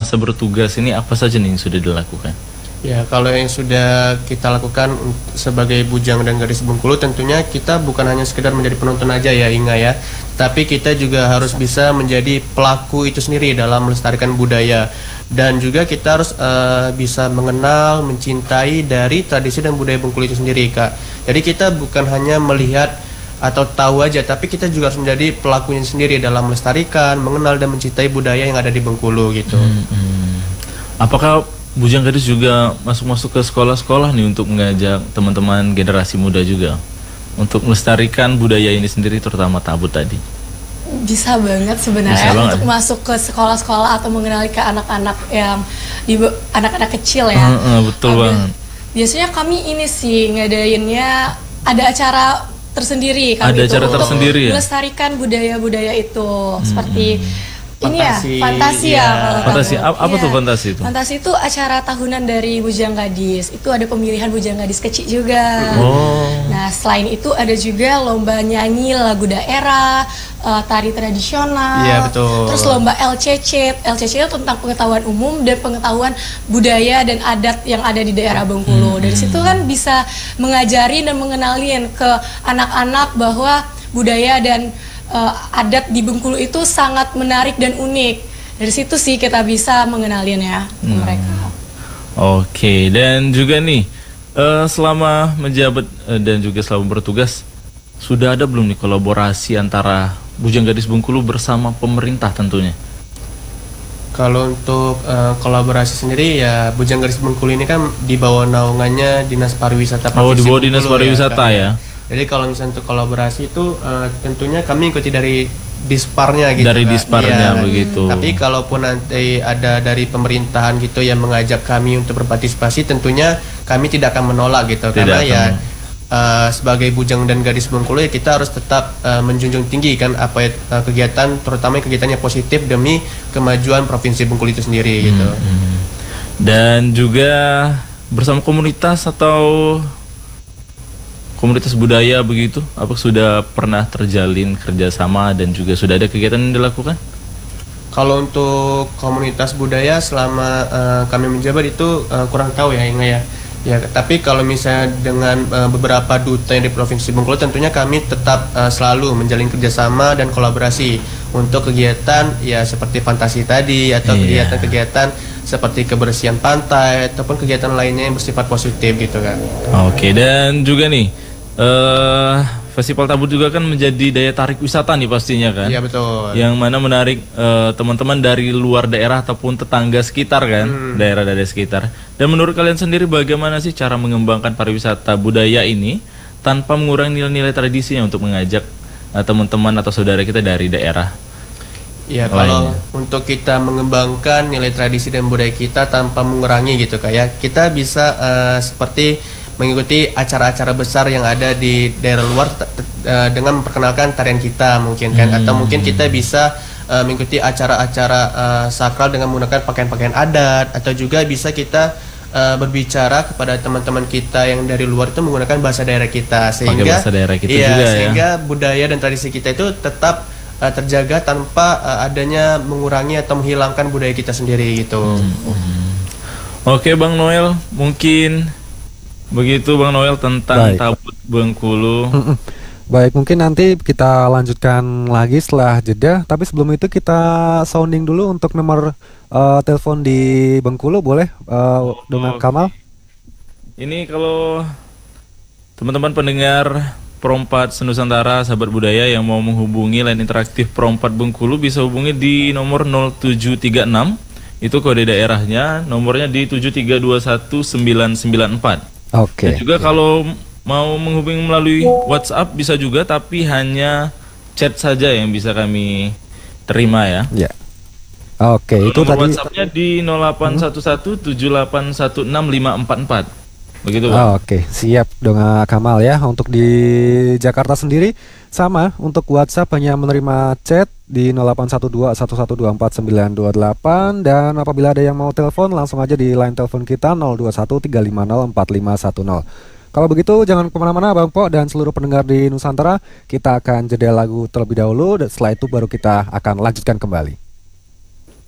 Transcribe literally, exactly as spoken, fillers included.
masa bertugas ini apa saja nih yang sudah dilakukan? Ya, kalau yang sudah kita lakukan sebagai Bujang dan Gadis Bengkulu, tentunya kita bukan hanya sekedar menjadi penonton aja ya Inga ya, tapi kita juga harus bisa menjadi pelaku itu sendiri dalam melestarikan budaya, dan juga kita harus uh, bisa mengenal, mencintai dari tradisi dan budaya Bengkulu itu sendiri, Kak. Jadi kita bukan hanya melihat atau tahu aja, tapi kita juga harus menjadi pelakunya sendiri dalam melestarikan, mengenal dan mencintai budaya yang ada di Bengkulu gitu. Hmm, hmm. Apakah Bujang Gadis juga masuk-masuk ke sekolah-sekolah nih untuk mengajak teman-teman generasi muda juga untuk melestarikan budaya ini sendiri, terutama tabut tadi? Bisa banget sebenarnya untuk masuk ke sekolah-sekolah atau mengenali ke anak-anak yang di anak-anak kecil ya. Uh, uh, betul uh, banget. Biasanya kami ini sih ngadainnya ada acara tersendiri kami ada itu acara untuk tersendiri ya? melestarikan budaya-budaya itu hmm, seperti ini fantasi, ya, fantasi ya. ya. Fantasi, apa, apa ya. tuh fantasi itu? Fantasi itu acara tahunan dari Bujang Gadis. Itu ada pemilihan Bujang Gadis kecil juga. Oh. Nah, selain itu ada juga lomba nyanyi lagu daerah, uh, tari tradisional. Iya, betul. Terus lomba L C C. L C C itu tentang pengetahuan umum dan pengetahuan budaya dan adat yang ada di daerah Bengkulu. Hmm. Dari situ kan bisa mengajari dan mengenalin ke anak-anak bahwa budaya dan Uh, adat di Bengkulu itu sangat menarik dan unik. Dari situ sih kita bisa mengenalinnya ke hmm. mereka. Oke, okay. Dan juga nih uh, selama menjabat uh, dan juga selama bertugas, sudah ada belum nih kolaborasi antara Bujang Gadis Bengkulu bersama pemerintah tentunya? Kalau untuk uh, kolaborasi sendiri ya, Bujang Gadis Bengkulu ini kan di bawah naungannya Dinas Pariwisata Provinsi Oh, di bawah Bengkulu, Dinas Pariwisata ya. ya. Jadi kalau misalnya untuk kolaborasi itu uh, tentunya kami ikuti dari disparnya gitu. Dari Kak. disparnya ya, begitu. Tapi kalaupun nanti ada dari pemerintahan gitu yang mengajak kami untuk berpartisipasi, tentunya kami tidak akan menolak gitu. Tidak Karena akan. ya uh, sebagai Bujang dan Gadis Bengkulu ya kita harus tetap uh, menjunjung tinggi kan apa uh, kegiatan, terutama kegiatannya positif demi kemajuan Provinsi Bengkulu itu sendiri hmm, gitu. Hmm. Dan juga bersama komunitas atau komunitas budaya begitu, apa sudah pernah terjalin kerjasama dan juga sudah ada kegiatan yang dilakukan? Kalau untuk komunitas budaya selama uh, kami menjabat itu uh, kurang tahu ya Inga ya. Ya, tapi kalau misalnya dengan uh, beberapa duta yang di Provinsi Bengkulu, tentunya kami tetap uh, selalu menjalin kerjasama dan kolaborasi untuk kegiatan ya seperti fantasi tadi atau iya. kegiatan-kegiatan seperti kebersihan pantai ataupun kegiatan lainnya yang bersifat positif gitu kan. Oke, dan juga nih Uh, Festival Tabut juga kan menjadi daya tarik wisata nih pastinya kan. Iya betul. Yang mana menarik uh, teman-teman dari luar daerah ataupun tetangga sekitar kan, hmm. daerah-daerah sekitar. Dan menurut kalian sendiri bagaimana sih cara mengembangkan pariwisata budaya ini tanpa mengurangi nilai-nilai tradisinya untuk mengajak uh, teman-teman atau saudara kita dari daerah? Ya, kalau lainnya. Untuk kita mengembangkan nilai tradisi dan budaya kita tanpa mengurangi gitu kayak kita bisa uh, seperti mengikuti acara-acara besar yang ada di daerah luar uh, dengan memperkenalkan tarian kita mungkin kan, hmm. atau mungkin kita bisa uh, mengikuti acara-acara uh, sakral dengan menggunakan pakaian-pakaian adat, atau juga bisa kita uh, berbicara kepada teman-teman kita yang dari luar itu menggunakan bahasa daerah kita, sehingga bahasa daerah kita iya, juga, sehingga ya? budaya dan tradisi kita itu tetap uh, terjaga tanpa uh, adanya mengurangi atau menghilangkan budaya kita sendiri gitu. Hmm. Hmm. Oke Bang Noel, mungkin begitu Bang Noel tentang Baik. Tabut Bengkulu. Baik, mungkin nanti kita lanjutkan lagi setelah jeda. Tapi sebelum itu kita sounding dulu untuk nomor uh, telepon di Bengkulu, boleh uh, oh, dengan Kamal? Ini kalau teman-teman pendengar Perompat Senusantara, sahabat budaya yang mau menghubungi line interaktif Perompat Bengkulu bisa hubungi di nomor nol tujuh tiga enam. Itu kode daerahnya, nomornya di tujuh tiga dua satu sembilan sembilan empat. Oke. Okay. Dan juga kalau mau menghubungi melalui WhatsApp bisa juga, tapi hanya chat saja yang bisa kami terima ya. Ya. Oke, okay, itu tadi WhatsAppnya di nol delapan satu satu tujuh delapan satu enam lima empat empat. Begitu, Pak. Oh, Oke, okay. Siap dong Kamal ya. Untuk di Jakarta sendiri sama, untuk WhatsApp hanya menerima chat di nol delapan satu dua satu satu dua empat sembilan dua delapan, dan apabila ada yang mau telepon langsung aja di line telepon kita nol dua satu tiga lima nol empat lima satu nol. Kalau begitu jangan kemana-mana Bang Po dan seluruh pendengar di Nusantara, kita akan jeda lagu terlebih dahulu dan setelah itu baru kita akan lanjutkan kembali.